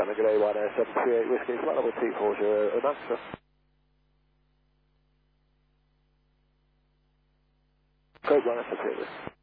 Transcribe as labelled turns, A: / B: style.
A: Tango 10738 Whiskey, flight level 240 knots, sir. Code 10738 Whiskey.